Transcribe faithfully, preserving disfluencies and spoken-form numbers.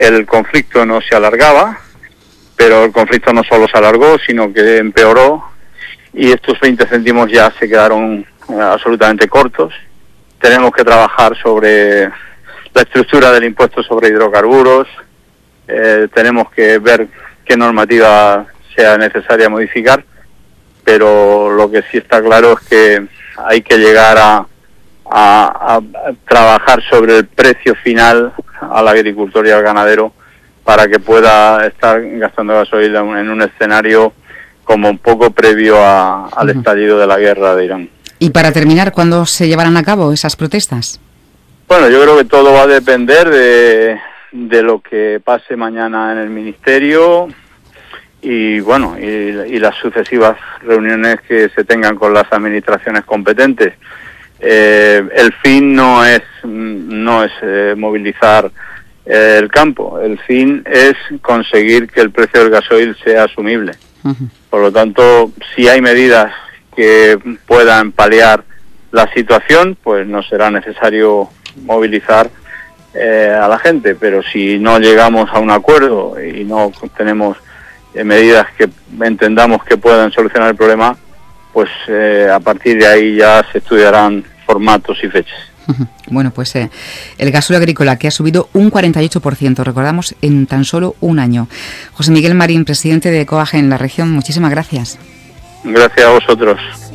el conflicto no se alargaba, pero el conflicto no solo se alargó, sino que empeoró, y estos veinte céntimos ya se quedaron eh, absolutamente cortos. Tenemos que trabajar sobre la estructura del impuesto sobre hidrocarburos, eh, tenemos que ver qué normativa sea necesaria modificar, pero lo que sí está claro es que hay que llegar a, a, a trabajar sobre el precio final al agricultor y al ganadero para que pueda estar gastando gasoil en un escenario como un poco previo a, al uh-huh. estallido de la guerra de Irán. Y para terminar, ¿cuándo se llevarán a cabo esas protestas? Bueno, yo creo que todo va a depender de, de lo que pase mañana en el Ministerio y bueno, y, y las sucesivas reuniones que se tengan con las administraciones competentes. Eh, el fin no es, no es eh, movilizar eh, el campo, el fin es conseguir que el precio del gasoil sea asumible. Uh-huh. Por lo tanto, si hay medidas que puedan paliar la situación, pues no será necesario movilizar eh, a la gente, pero si no llegamos a un acuerdo y no tenemos eh, medidas que entendamos que puedan solucionar el problema, pues eh, a partir de ahí ya se estudiarán formatos y fechas. Bueno, pues eh, el gasoil agrícola, que ha subido un cuarenta y ocho por ciento, recordamos, en tan solo un año. José Miguel Marín, presidente de COAGE en la región, muchísimas gracias. Gracias a vosotros.